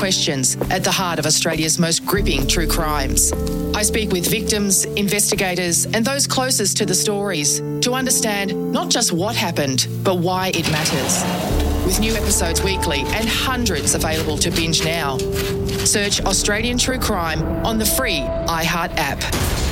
questions at the heart of Australia's most gripping true crimes. I speak with victims, investigators, and those closest to the stories to understand not just what happened, but why it matters. With new episodes weekly and hundreds available to binge now. Search Australian True Crime on the free iHeart app.